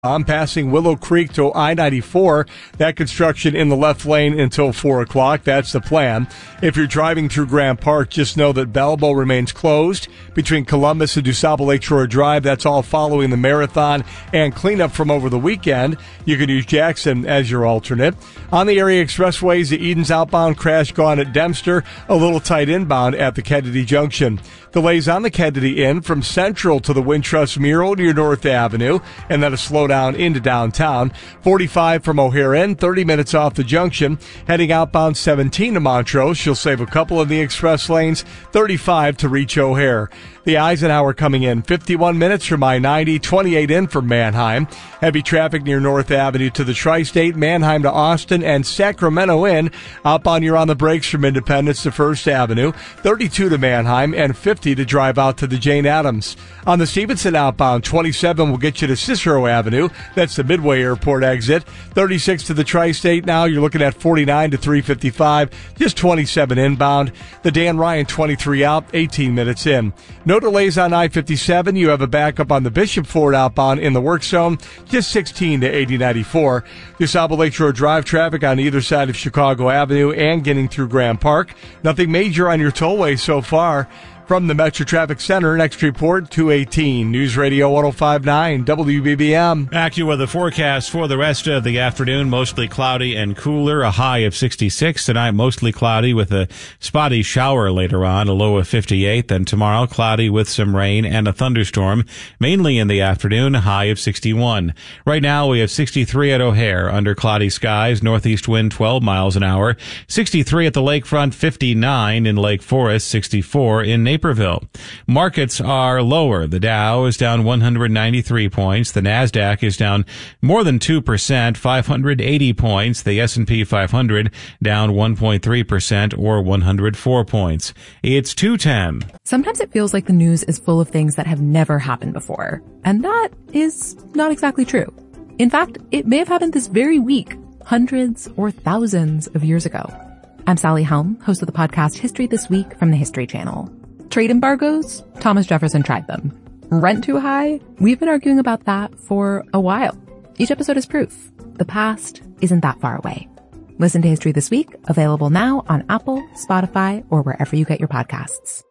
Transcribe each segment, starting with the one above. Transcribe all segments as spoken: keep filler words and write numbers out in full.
I'm passing Willow Creek to I ninety-four. That construction in the left lane until four o'clock. That's the plan. If you're driving through Grant Park, just know that Balbo remains closed between Columbus and DuSable Lakeshore Drive. That's all following the marathon and cleanup from over the weekend. You can use Jackson as your alternate. On the area expressways, the Edens outbound crash gone at Dempster, a little tight inbound at the Kennedy Junction. Delays on the Kennedy Inn from Central to the Wintrust Mural near North Avenue, and then a slowdown into downtown. forty-five from O'Hare Inn, thirty minutes off the junction. Heading outbound seventeen to Montrose, you'll save a couple of the express lanes, thirty-five to reach O'Hare. The Eisenhower coming in, fifty-one minutes from I ninety, twenty-eight in from Manheim. Heavy traffic near North Avenue to the Tri-State, Manheim to Austin, and Sacramento in. Outbound, you're on the brakes from Independence to First Avenue, thirty-two to Manheim, and fifty to drive out to the Jane Addams. On the Stevenson outbound, twenty-seven will get you to Cicero Avenue. That's the Midway Airport exit. thirty-six to the Tri-State now. You're looking at forty-nine to three fifty-five, just twenty-seven inbound. The Dan Ryan twenty-three out, eighteen minutes in. No delays on I fifty-seven. You have a backup on the Bishop Ford outbound in the work zone, just sixteen to eighty ninety-four. DuSable Lakeshore Drive traffic on either side of Chicago Avenue and getting through Grant Park. Nothing major on your tollway so far. From the Metro Traffic Center, next report, two eighteen. News Radio one oh five point nine, W B B M. AccuWeather forecast for the rest of the afternoon, mostly cloudy and cooler, a high of sixty-six. Tonight, mostly cloudy with a spotty shower later on, a low of fifty-eight. Then tomorrow, cloudy with some rain and a thunderstorm, mainly in the afternoon, a high of sixty-one. Right now, we have sixty-three at O'Hare, under cloudy skies, northeast wind twelve miles an hour, sixty-three at the lakefront, fifty-nine in Lake Forest, sixty-four in Naperville. Markets are lower. The Dow is down one hundred ninety-three points. The NASDAQ is down more than two percent, five hundred eighty points. The S and P five hundred down one point three percent or one hundred four points. It's two ten. Sometimes it feels like the news is full of things that have never happened before. And that is not exactly true. In fact, it may have happened this very week, hundreds or thousands of years ago. I'm Sally Helm, host of the podcast History This Week from the History Channel. Trade embargoes? Thomas Jefferson tried them. Rent too high? We've been arguing about that for a while. Each episode is proof. The past isn't that far away. Listen to History This Week, available now on Apple, Spotify, or wherever you get your podcasts.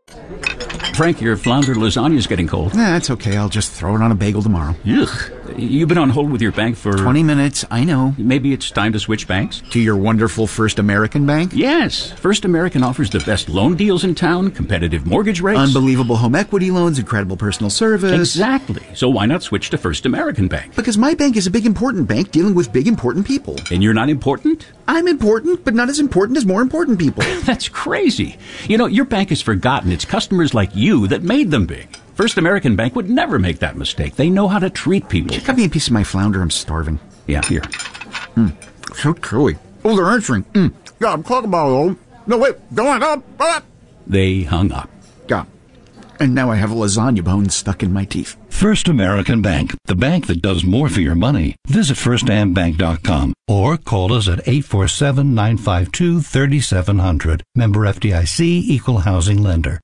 Frank, your flounder lasagna's getting cold. Nah, it's okay. I'll just throw it on a bagel tomorrow. Ugh. You've been on hold with your bank for... twenty minutes, I know. Maybe it's time to switch banks? To your wonderful First American Bank? Yes. First American offers the best loan deals in town, competitive mortgage rates. Unbelievable home equity loans, incredible personal service. Exactly. So why not switch to First American Bank? Because my bank is a big important bank dealing with big important people. And you're not important? I'm important, but not as important as more important people. That's crazy. You know, your bank has forgotten it's customers like you that made them big. First American Bank would never make that mistake. They know how to treat people. Cut me a piece of my flounder. I'm starving. Yeah, here. Mm, so chewy. Oh, they're answering. Mm. God, talk about it. No, wait. Go on up. up. They hung up. God. And now I have a lasagna bone stuck in my teeth. First American Bank, the bank that does more for your money. Visit first am bank dot com or call us at eight four seven, nine five two, three seven zero zero. Member F D I C, Equal Housing Lender.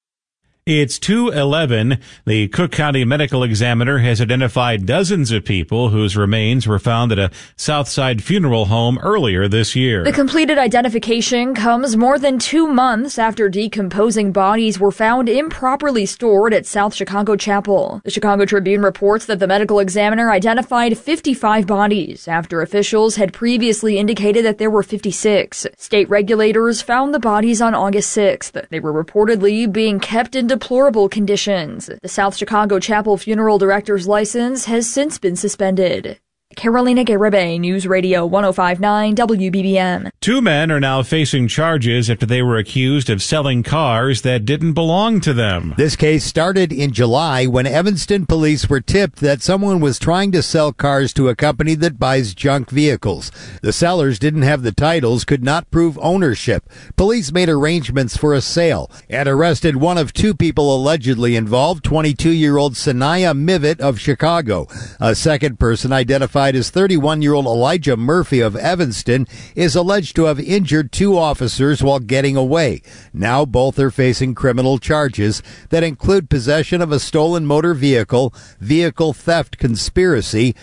It's two eleven. The Cook County Medical Examiner has identified dozens of people whose remains were found at a Southside funeral home earlier this year. The completed identification comes more than two months after decomposing bodies were found improperly stored at South Chicago Chapel. The Chicago Tribune reports that the medical examiner identified fifty-five bodies after officials had previously indicated that there were fifty-six. State regulators found the bodies on August sixth. They were reportedly being kept in deplorable conditions. The South Chicago Chapel funeral director's license has since been suspended. Carolina Garibay, News Radio one oh five point nine W B B M. Two men are now facing charges after they were accused of selling cars that didn't belong to them. This case started in July when Evanston police were tipped that someone was trying to sell cars to a company that buys junk vehicles. The sellers didn't have the titles, could not prove ownership. Police made arrangements for a sale and arrested one of two people allegedly involved, twenty-two-year-old Sanaya Mivet of Chicago. A second person identified homicide as thirty-one-year-old Elijah Murphy of Evanston is alleged to have injured two officers while getting away. Now both are facing criminal charges that include possession of a stolen motor vehicle, vehicle theft conspiracy,